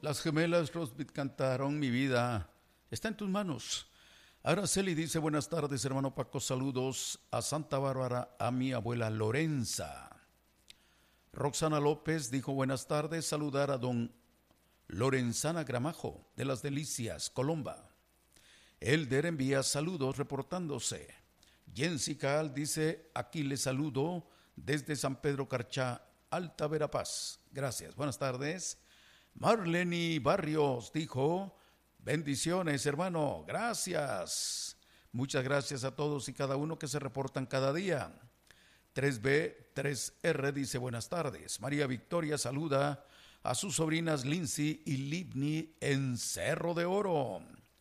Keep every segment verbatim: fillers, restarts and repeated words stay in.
Las gemelas Rosbit cantaron Mi vida está en tus manos. Araceli dice, buenas tardes, hermano Paco, saludos a Santa Bárbara, a mi abuela Lorenza. Roxana López dijo, buenas tardes, saludar a don Lorenzana Gramajo, de Las Delicias, Colomba. Elder envía saludos reportándose. Jensi Caal dice, aquí le saludo desde San Pedro Carchá, Alta Verapaz. Gracias, buenas tardes. Marlene Barrios dijo, bendiciones, hermano, gracias. Muchas gracias a todos y cada uno que se reportan cada día. tres B tres R dice, buenas tardes. María Victoria saluda a sus sobrinas Lindsay y Livni en Cerro de Oro.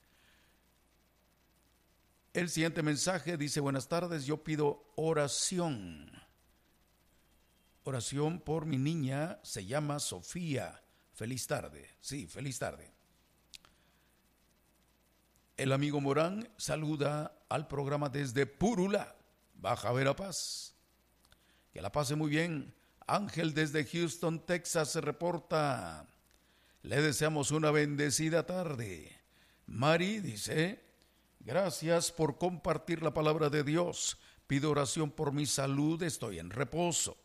El siguiente mensaje dice, buenas tardes, yo pido oración. Oración por mi niña, se llama Sofía. Feliz tarde, sí, feliz tarde. El amigo Morán saluda al programa desde Purula, Baja Verapaz. Que la pase muy bien. Ángel desde Houston, Texas se reporta. Le deseamos una bendecida tarde. Mari dice, gracias por compartir la palabra de Dios. Pido oración por mi salud, estoy en reposo.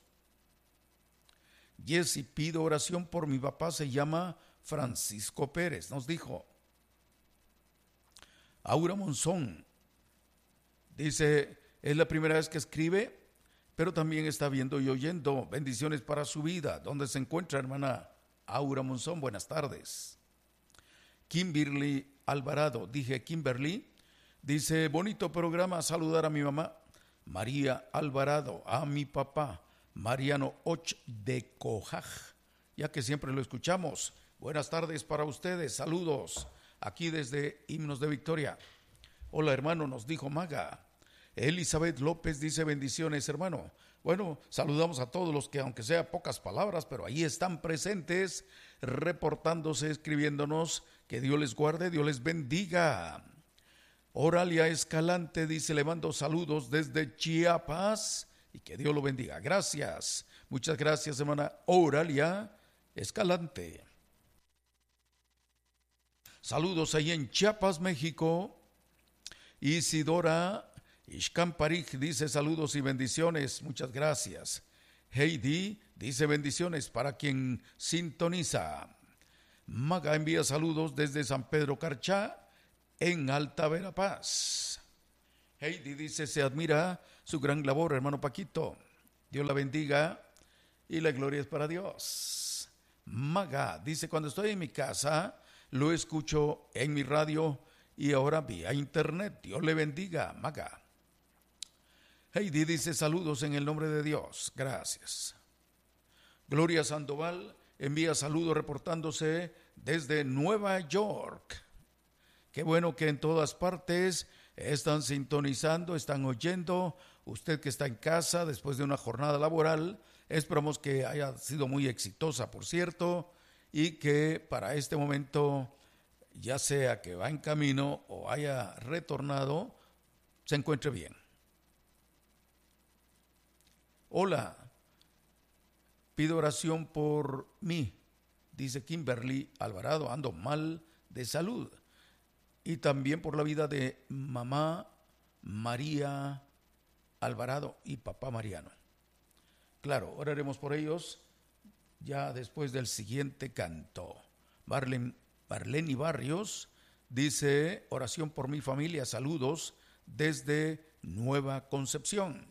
Jessy, pido oración por mi papá, se llama Francisco Pérez, nos dijo. Aura Monzón dice, es la primera vez que escribe, pero también está viendo y oyendo. Bendiciones para su vida. ¿Dónde se encuentra, hermana Aura Monzón? Buenas tardes. Kimberly Alvarado, dije Kimberly, dice, bonito programa, saludar a mi mamá María Alvarado, a mi papá Mariano Och de Cojaj, ya que siempre lo escuchamos. Buenas tardes para ustedes, saludos, aquí desde Himnos de Victoria. Hola, hermano, nos dijo Maga. Elizabeth López dice, bendiciones, hermano. Bueno, saludamos a todos los que, aunque sea pocas palabras, pero ahí están presentes, reportándose, escribiéndonos. Que Dios les guarde, Dios les bendiga. Oralia Escalante dice, le mando saludos desde Chiapas y que Dios lo bendiga. Gracias, muchas gracias, hermana Oralia Escalante. Saludos ahí en Chiapas, México. Isidora Ishkamparij dice, saludos y bendiciones, muchas gracias. Heidi dice, bendiciones para quien sintoniza. Maga envía saludos desde San Pedro Carchá, en Alta Verapaz. Heidi dice, se admira su gran labor, hermano Paquito. Dios la bendiga y la gloria es para Dios. Maga dice, cuando estoy en mi casa, lo escucho en mi radio y ahora vía internet. Dios le bendiga, Maga. Heidi dice, saludos en el nombre de Dios. Gracias. Gloria Sandoval envía saludos reportándose desde Nueva York. Qué bueno que en todas partes están sintonizando, están oyendo. Usted que está en casa después de una jornada laboral, esperamos que haya sido muy exitosa, por cierto, y que para este momento, ya sea que va en camino o haya retornado, se encuentre bien. Hola, pido oración por mí, dice Kimberly Alvarado, ando mal de salud. Y también por la vida de mamá María Alvarado y papá Mariano. Claro, oraremos por ellos ya después del siguiente canto. Marlene, Marlene Barrios dice, oración por mi familia, saludos desde Nueva Concepción.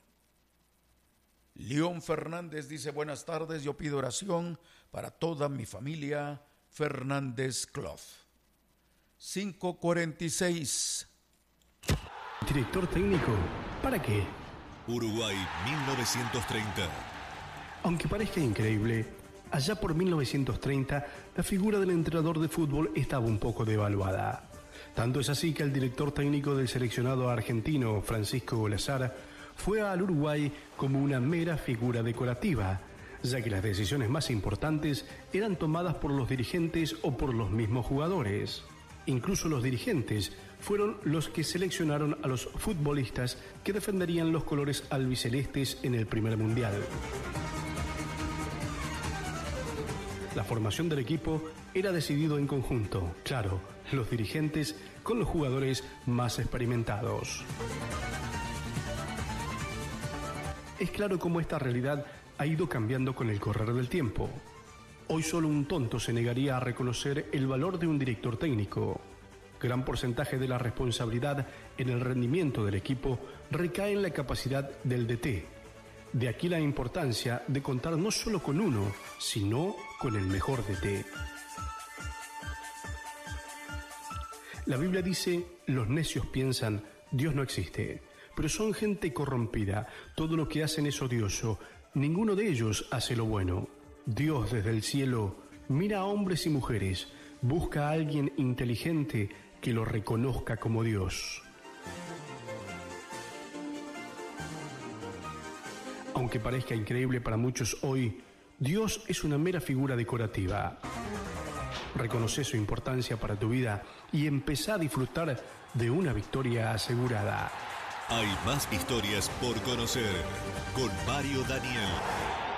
León Fernández dice, buenas tardes, yo pido oración para toda mi familia Fernández Clough. cinco cuarenta y seis. Director técnico, ¿para qué? Uruguay mil novecientos treinta. Aunque parezca increíble, allá por mil novecientos treinta, la figura del entrenador de fútbol estaba un poco devaluada. Tanto es así que el director técnico del seleccionado argentino, Francisco Lazar, fue al Uruguay como una mera figura decorativa, ya que las decisiones más importantes eran tomadas por los dirigentes o por los mismos jugadores. Incluso los dirigentes fueron los que seleccionaron a los futbolistas que defenderían los colores albicelestes en el primer mundial. La formación del equipo era decidido en conjunto, claro, los dirigentes con los jugadores más experimentados. Es claro cómo esta realidad ha ido cambiando con el correr del tiempo. Hoy solo un tonto se negaría a reconocer el valor de un director técnico. Gran porcentaje de la responsabilidad en el rendimiento del equipo recae en la capacidad del D T. De aquí la importancia de contar no solo con uno, sino con el mejor D T. La Biblia dice, los necios piensan, Dios no existe, pero son gente corrompida, todo lo que hacen es odioso, ninguno de ellos hace lo bueno. Dios desde el cielo mira a hombres y mujeres, busca a alguien inteligente que lo reconozca como Dios. Aunque parezca increíble para muchos hoy, Dios es una mera figura decorativa. Reconoce su importancia para tu vida y empezá a disfrutar de una victoria asegurada. Hay más historias por conocer con Mario Daniel.